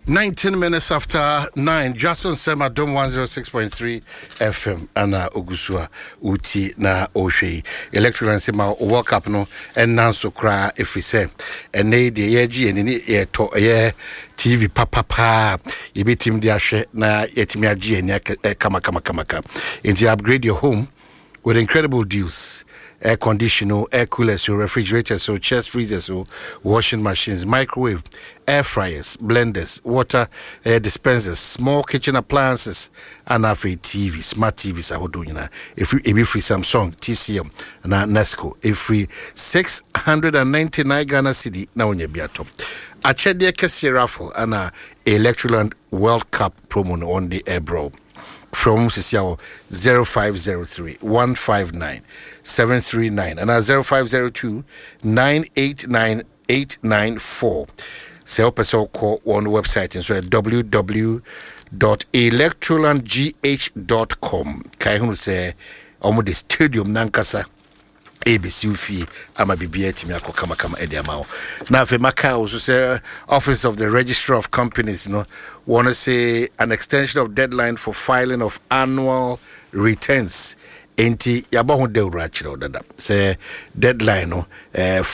19 minutes after 9, Justin Sema Dom 106.3 FM Ana Ogusua Uti na Oshe Electrical and Sema World Cup no and Nanso Kra if we say and they the yeji and ye to ye TV papa ye be team dia she na yetimi agi and kama into upgrade your home with incredible deals. Air conditioner, air coolers, refrigerators, so chest freezers, so washing machines, microwave, air fryers, blenders, water air dispensers, small kitchen appliances, and a TV, smart TVs. I would do if you free Samsung, TCM, and Nesco, if free 699 Ghana cedi now on your biato. A chedia kesi raffle and a Electroland World Cup promo on the air bro. From Sisiao 0503 159 739 and 0502 989 894. Say person call on the website and so www.electrolandgh.com. Kai say omo the stadium nankasa ABC fee ama bibia timi akokama edi amao na fe maka also say office of the registrar of companies want to say an extension of deadline for filing of annual returns enti yaba ho de ura chiro dada say deadline